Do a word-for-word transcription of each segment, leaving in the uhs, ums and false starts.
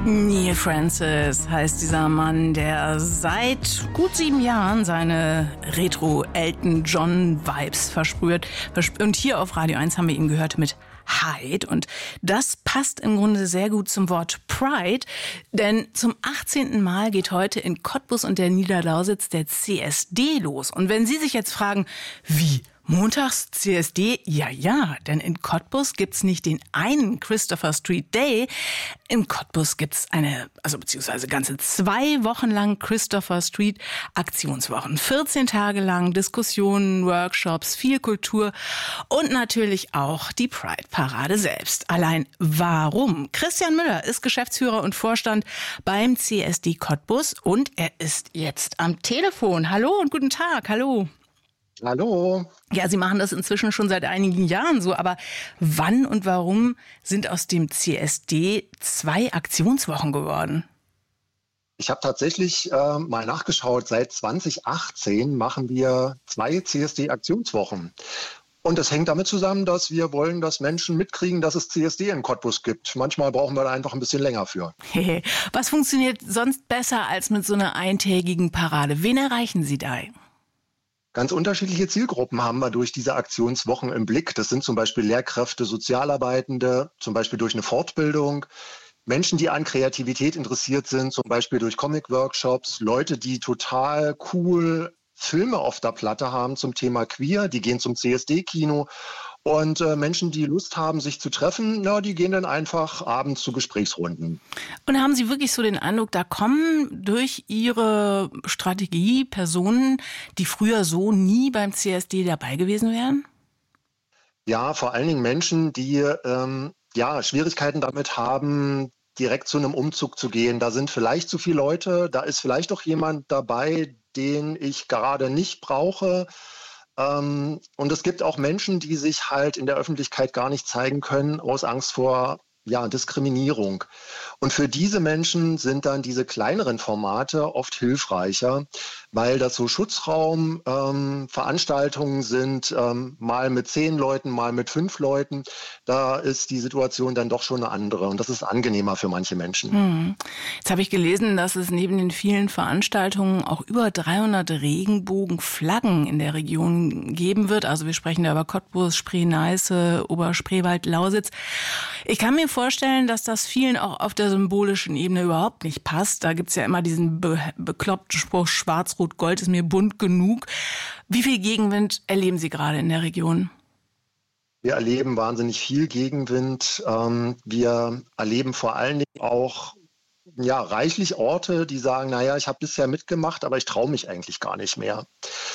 Neil Francis heißt dieser Mann, der seit gut sieben Jahren seine Retro-Elton-John-Vibes versprüht. Und hier auf Radio eins haben wir ihn gehört mit Hyde. Und das passt im Grunde sehr gut zum Wort Pride, denn zum achtzehnten Mal geht heute in Cottbus und der Niederlausitz der C S D los. Und wenn Sie sich jetzt fragen, wie? Montags C S D? Ja, ja, denn in Cottbus gibt's nicht den einen Christopher Street Day. In Cottbus gibt's eine, also beziehungsweise ganze zwei Wochen lang Christopher Street Aktionswochen. vierzehn Tage lang Diskussionen, Workshops, viel Kultur und natürlich auch die Pride-Parade selbst. Allein warum? Christian Müller ist Geschäftsführer und Vorstand beim C S D Cottbus und er ist jetzt am Telefon. Hallo und guten Tag, hallo. Hallo. Ja, Sie machen das inzwischen schon seit einigen Jahren so, aber wann und warum sind aus dem C S D zwei Aktionswochen geworden? Ich habe tatsächlich äh, mal nachgeschaut, seit zwanzig achtzehn machen wir zwei C S D-Aktionswochen. Und das hängt damit zusammen, dass wir wollen, dass Menschen mitkriegen, dass es C S D in Cottbus gibt. Manchmal brauchen wir da einfach ein bisschen länger für. Was funktioniert sonst besser als mit so einer eintägigen Parade? Wen erreichen Sie da? Ganz unterschiedliche Zielgruppen haben wir durch diese Aktionswochen im Blick. Das sind zum Beispiel Lehrkräfte, Sozialarbeitende, zum Beispiel durch eine Fortbildung, Menschen, die an Kreativität interessiert sind, zum Beispiel durch Comic-Workshops, Leute, die total cool Filme auf der Platte haben zum Thema Queer, die gehen zum C S D-Kino. Und äh, Menschen, die Lust haben, sich zu treffen, na, die gehen dann einfach abends zu Gesprächsrunden. Und haben Sie wirklich so den Eindruck, da kommen durch Ihre Strategie Personen, die früher so nie beim C S D dabei gewesen wären? Ja, vor allen Dingen Menschen, die ähm, ja, Schwierigkeiten damit haben, direkt zu einem Umzug zu gehen. Da sind vielleicht zu viele Leute, da ist vielleicht auch jemand dabei, den ich gerade nicht brauche. Ähm, und es gibt auch Menschen, die sich halt in der Öffentlichkeit gar nicht zeigen können, aus Angst vor ja, Diskriminierung. Und für diese Menschen sind dann diese kleineren Formate oft hilfreicher, weil das so Schutzraumveranstaltungen ähm, sind, ähm, mal mit zehn Leuten, mal mit fünf Leuten. Da ist die Situation dann doch schon eine andere und das ist angenehmer für manche Menschen. Hm. Jetzt habe ich gelesen, dass es neben den vielen Veranstaltungen auch über dreihundert Regenbogenflaggen in der Region geben wird. Also wir sprechen da über Cottbus, Spree-Neiße, Oberspreewald, Lausitz. Ich kann mir vorstellen, dass das vielen auch auf der symbolischen Ebene überhaupt nicht passt. Da gibt's ja immer diesen be- bekloppten Spruch, Schwarz-Rot-Gold ist mir bunt genug. Wie viel Gegenwind erleben Sie gerade in der Region? Wir erleben wahnsinnig viel Gegenwind. Ähm, wir erleben vor allen Dingen auch ja, reichlich Orte, die sagen, naja, ich habe bisher mitgemacht, aber ich traue mich eigentlich gar nicht mehr.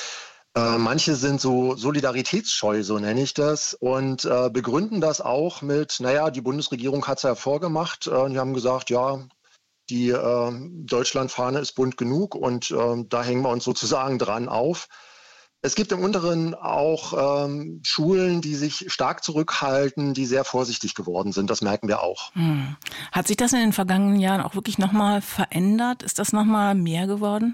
Äh, manche sind so solidaritätsscheu, so nenne ich das, und äh, begründen das auch mit, naja, die Bundesregierung hat es ja vorgemacht. Äh, die haben gesagt, ja, die äh, Deutschlandfahne ist bunt genug und äh, da hängen wir uns sozusagen dran auf. Es gibt im Unteren auch ähm, Schulen, die sich stark zurückhalten, die sehr vorsichtig geworden sind. Das merken wir auch. Hm. Hat sich das in den vergangenen Jahren auch wirklich nochmal verändert? Ist das nochmal mehr geworden?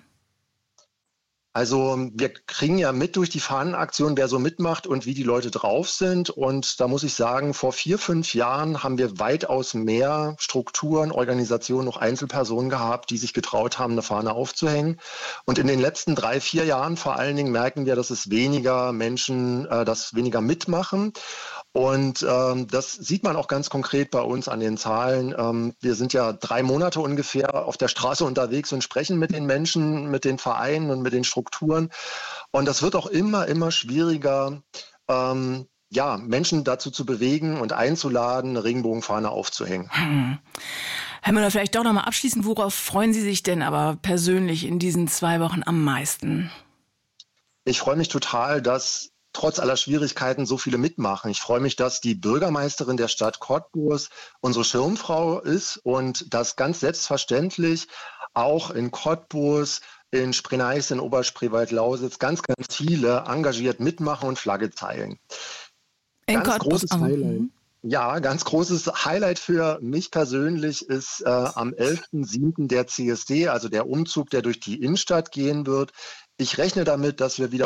Also wir kriegen ja mit durch die Fahnenaktion, wer so mitmacht und wie die Leute drauf sind. Und da muss ich sagen, vor vier, fünf Jahren haben wir weitaus mehr Strukturen, Organisationen, auch Einzelpersonen gehabt, die sich getraut haben, eine Fahne aufzuhängen. Und in den letzten drei, vier Jahren vor allen Dingen merken wir, dass es weniger Menschen, äh, das weniger mitmachen. Und ähm, das sieht man auch ganz konkret bei uns an den Zahlen. Ähm, wir sind ja drei Monate ungefähr auf der Straße unterwegs und sprechen mit den Menschen, mit den Vereinen und mit den Strukturen. Und das wird auch immer, immer schwieriger, ähm, ja, Menschen dazu zu bewegen und einzuladen, eine Regenbogenfahne aufzuhängen. Hm. Herr Müller, vielleicht doch nochmal abschließend, worauf freuen Sie sich denn aber persönlich in diesen zwei Wochen am meisten? Ich freue mich total, dass trotz aller Schwierigkeiten so viele mitmachen. Ich freue mich, dass die Bürgermeisterin der Stadt Cottbus unsere Schirmfrau ist und dass ganz selbstverständlich auch in Cottbus, in Spree-Neiße, in Oberspreewald-Lausitz ganz, ganz viele engagiert mitmachen und Flagge zeigen. In ganz Cottbus, großes Highlight. Ja, ganz großes Highlight für mich persönlich ist äh, am elften siebten der C S D, also der Umzug, der durch die Innenstadt gehen wird. Ich rechne damit, dass wir wieder